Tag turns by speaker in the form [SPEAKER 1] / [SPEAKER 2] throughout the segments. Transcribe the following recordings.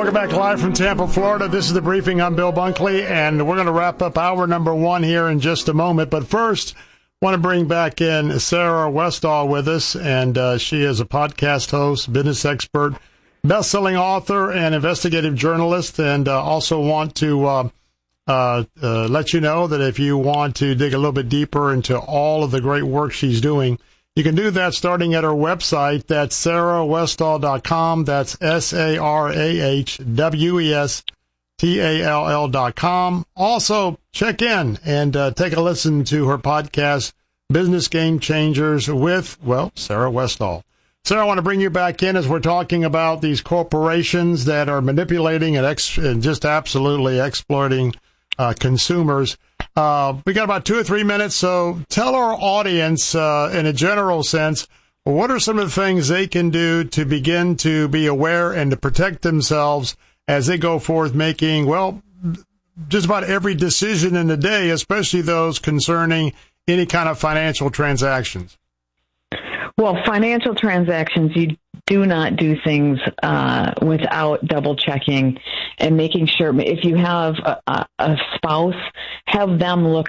[SPEAKER 1] Welcome back live from Tampa, Florida. This is The Briefing. I'm Bill Bunkley, and we're going to wrap up hour number one here in just a moment. But first, I want to bring back in Sarah Westall with us, and she is a podcast host, business expert, best-selling author, and investigative journalist, and also want to let you know that if you want to dig a little bit deeper into all of the great work she's doing, you can do that starting at her website. That's sarahwestall.com. That's sarahwestall.com. Also, check in and take a listen to her podcast, Business Game Changers with, Sarah Westall. Sarah, I want to bring you back in as we're talking about these corporations that are manipulating and just absolutely exploiting consumers. We got about 2 or 3 minutes, so tell our audience, in a general sense, what are some of the things they can do to begin to be aware and to protect themselves as they go forth making, just about every decision in the day, especially those concerning any kind of financial transactions?
[SPEAKER 2] Well, financial transactions, you do not do things without double checking and making sure. If you have a spouse, have them look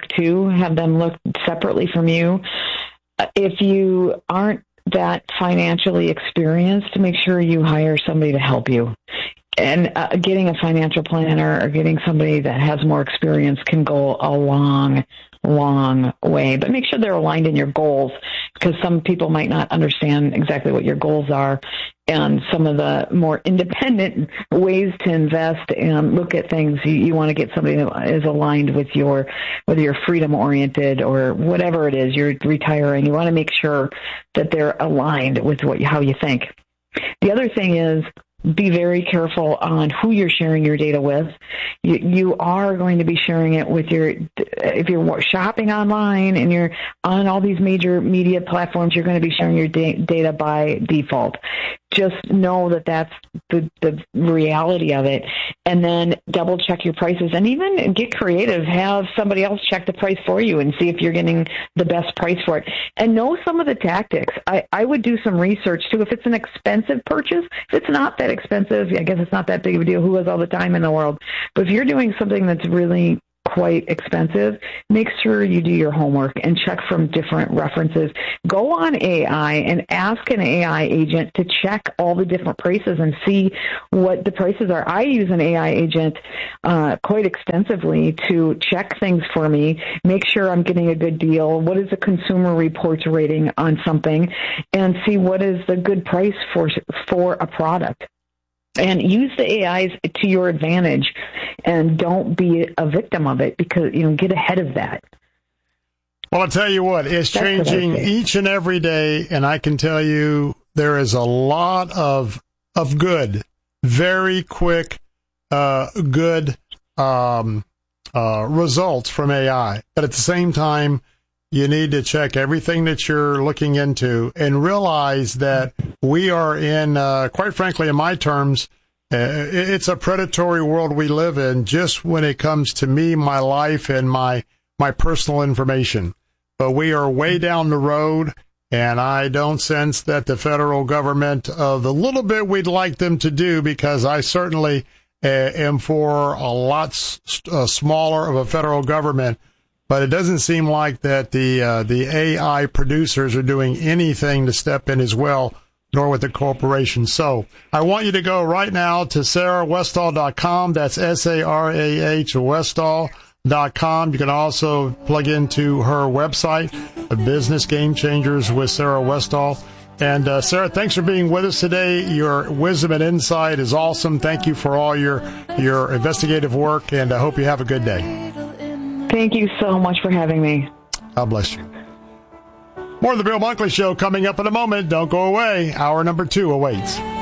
[SPEAKER 2] separately from you. If you aren't that financially experienced, make sure you hire somebody to help you. And getting a financial planner or getting somebody that has more experience can go a long way. But make sure they're aligned in your goals, because some people might not understand exactly what your goals are, and some of the more independent ways to invest and look at things. You want to get somebody that is aligned with whether you're freedom oriented or whatever it is, you're retiring. You want to make sure that they're aligned with how you think. The other thing is, be very careful on who you're sharing your data with. You are going to be sharing it with if you're shopping online and you're on all these major media platforms, you're going to be sharing your data by default. Just know that that's the reality of it. And then double check your prices, and even get creative. Have somebody else check the price for you and see if you're getting the best price for it. And know some of the tactics. I would do some research too. If it's an expensive purchase, if it's not that expensive, I guess it's not that big of a deal. Who has all the time in the world? But if you're doing something that's really quite expensive, make sure you do your homework and check from different references. Go on AI and ask an AI agent to check all the different prices and see what the prices are. I use an AI agent quite extensively to check things for me, make sure I'm getting a good deal, what is the Consumer Reports rating on something, and see what is the good price for a product. And use the AIs to your advantage, and don't be a victim of it, because, get ahead of that.
[SPEAKER 1] Well, I'll tell you what, it's changing each and every day, and I can tell you there is a lot of good, very quick, good results from AI. But at the same time, you need to check everything that you're looking into and realize that we are in, quite frankly, in my terms, it's a predatory world we live in, just when it comes to me, my life, and my personal information. But we are way down the road, and I don't sense that the federal government, the little bit we'd like them to do, because I certainly am for a lot smaller of a federal government. But it doesn't seem like that the AI producers are doing anything to step in as well, nor with the corporation. So I want you to go right now to sarahwestall.com. That's SARAH Westall.com. You can also plug into her website, The Business Game Changers with Sarah Westall. And Sarah, thanks for being with us today. Your wisdom and insight is awesome. Thank you for all your investigative work, and I hope you have a good day.
[SPEAKER 2] Thank you so much for having me.
[SPEAKER 1] God bless you. More of the Bill Bunkley Show coming up in a moment. Don't go away. Hour number 2 awaits.